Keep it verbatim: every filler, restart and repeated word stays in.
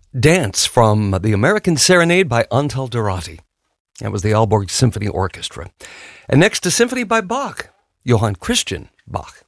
Dance from the American Serenade by Antal Dorati. That was the Aalborg Symphony Orchestra. And next, a symphony by Bach, Johann Christian Bach.